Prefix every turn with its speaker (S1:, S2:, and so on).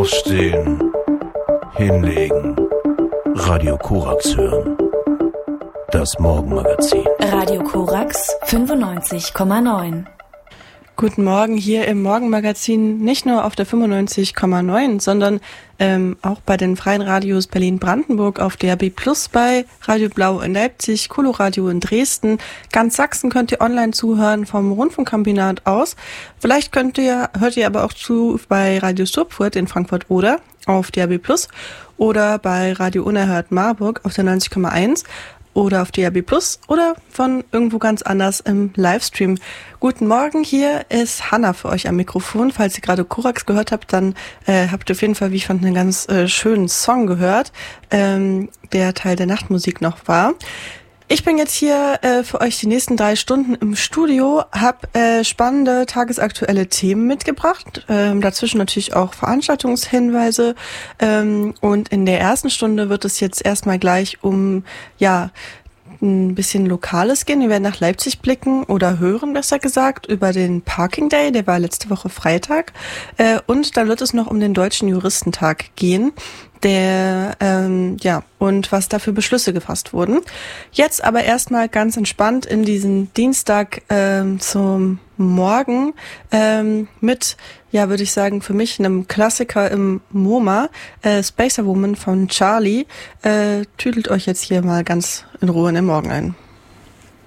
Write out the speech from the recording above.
S1: Aufstehen, hinlegen, Radio Korax hören. Das Morgenmagazin.
S2: Radio Korax 95,9.
S3: Guten Morgen hier im Morgenmagazin, nicht nur auf der 95,9, sondern auch bei den freien Radios Berlin-Brandenburg auf DAB+, bei Radio Blau in Leipzig, Coloradio in Dresden. Ganz Sachsen könnt ihr online zuhören vom Rundfunkkombinat aus. Vielleicht hört ihr aber auch zu bei Radio Stopfurt in Frankfurt-Oder auf DAB+, oder bei Radio Unerhört Marburg auf der 90,1. Oder auf DAB+, oder von irgendwo ganz anders im Livestream. Guten Morgen, hier ist Hanna für euch am Mikrofon. Falls ihr gerade Korax gehört habt, dann habt ihr auf jeden Fall, wie ich fand, einen ganz schönen Song gehört, der Teil der Nachtmusik noch war. Ich bin jetzt hier für euch die nächsten 3 Stunden im Studio, habe spannende tagesaktuelle Themen mitgebracht, dazwischen natürlich auch Veranstaltungshinweise, und in der ersten Stunde wird es jetzt erstmal gleich um ein bisschen Lokales gehen. Wir werden nach Leipzig blicken oder hören, besser gesagt, über den Parking Day, der war letzte Woche Freitag, und dann wird es noch um den Deutschen Juristentag gehen, und was da für Beschlüsse gefasst wurden. Jetzt aber erstmal ganz entspannt in diesen Dienstag zum Morgen mit, würde ich sagen, für mich einem Klassiker im MoMA, Spacer Woman von Charlie. Tüdelt euch jetzt hier mal ganz in Ruhe in den Morgen ein.